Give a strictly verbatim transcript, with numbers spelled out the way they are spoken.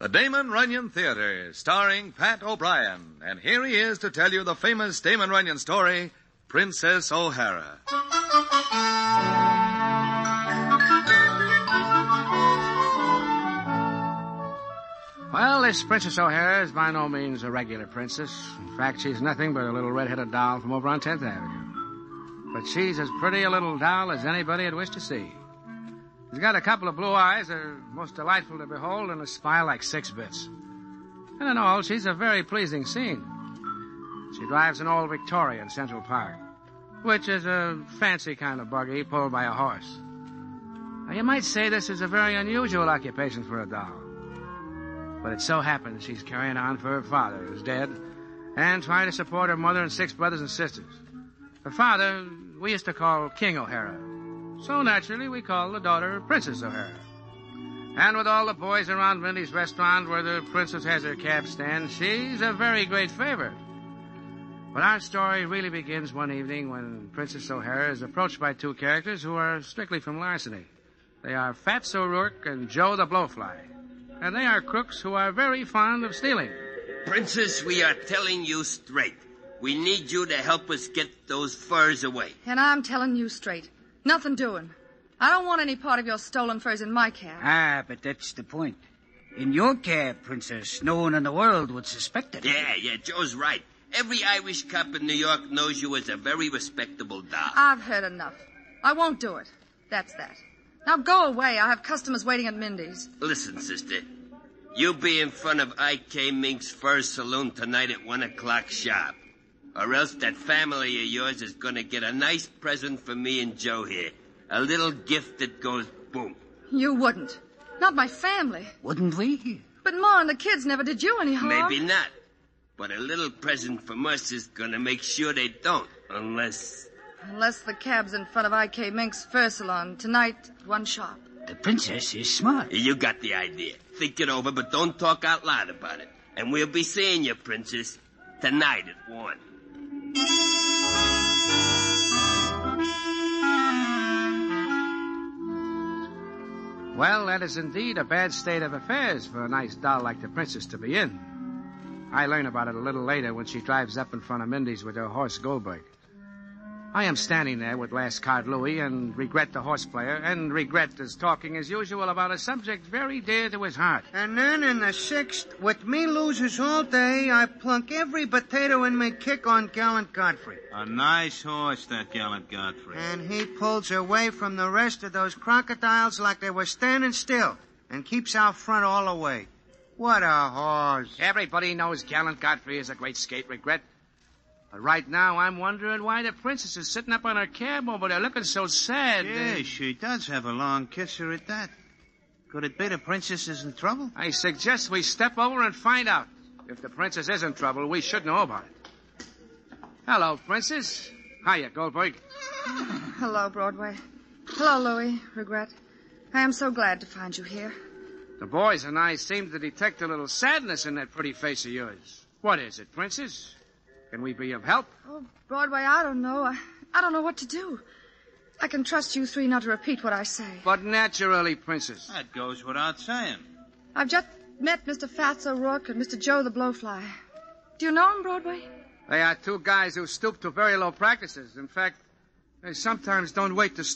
The Damon Runyon Theater, starring Pat O'Brien. And here he is to tell you the famous Damon Runyon story, Princess O'Hara. Well, this Princess O'Hara is by no means a regular princess. In fact, she's nothing but a little red-headed doll from over on tenth Avenue. But she's as pretty a little doll as anybody would wish to see. She's got a couple of blue eyes that are most delightful to behold and a smile like six bits. And in all, she's a very pleasing scene. She drives an old Victoria in Central Park, which is a fancy kind of buggy pulled by a horse. Now, you might say this is a very unusual occupation for a doll. But it so happens she's carrying on for her father, who's dead, and trying to support her mother and six brothers and sisters. Her father, we used to call King O'Hara. So naturally, we call the daughter Princess O'Hara. And with all the boys around Mindy's restaurant where the princess has her cab stand, she's a very great favorite. But our story really begins one evening when Princess O'Hara is approached by two characters who are strictly from larceny. They are Fats O'Rourke and Joe the Blowfly. And they are crooks who are very fond of stealing. Princess, we are telling you straight. We need you to help us get those furs away. And I'm telling you straight. Nothing doing. I don't want any part of your stolen furs in my cab. Ah, but that's the point. In your cab, Princess, no one in the world would suspect it. Yeah, yeah, Joe's right. Every Irish cop in New York knows you as a very respectable doll. I've heard enough. I won't do it. That's that. Now go away. I have customers waiting at Mindy's. Listen, sister. You'll be in front of I K Mink's Fur Saloon tonight at one o'clock sharp. Or else that family of yours is going to get a nice present for me and Joe here. A little gift that goes boom. You wouldn't. Not my family. Wouldn't we? But Ma and the kids never did you any harm. Maybe not. But a little present from us is going to make sure they don't. Unless... Unless the cab's in front of I K Mink's Fur Salon tonight at one shop. The princess is smart. You got the idea. Think it over, but don't talk out loud about it. And we'll be seeing you, Princess, tonight at one. Well, that is indeed a bad state of affairs for a nice doll like the princess to be in. I learn about it a little later when she drives up in front of Mindy's with her horse Goldberg. I am standing there with Last Card Louie and Regret the horse player, and Regret is talking as usual about a subject very dear to his heart. And then in the sixth, with me losers all day, I plunk every potato in me kick on Gallant Godfrey. A nice horse, that Gallant Godfrey. And he pulls away from the rest of those crocodiles like they were standing still and keeps out front all the way. What a horse. Everybody knows Gallant Godfrey is a great skate, Regret. But right now, I'm wondering why the princess is sitting up on her cab over there looking so sad. Yeah, she does have a long kisser at that. Could it be the princess is in trouble? I suggest we step over and find out. If the princess is in trouble, we should know about it. Hello, Princess. Hiya, Goldberg. Hello, Broadway. Hello, Louie. Regret. I am so glad to find you here. The boys and I seem to detect a little sadness in that pretty face of yours. What is it, Princess? Can we be of help? Oh, Broadway, I don't know. I, I don't know what to do. I can trust you three not to repeat what I say. But naturally, Princess. That goes without saying. I've just met Mister Fats O'Rourke and Mister Joe the Blowfly. Do you know them, Broadway? They are two guys who stoop to very low practices. In fact, they sometimes don't wait to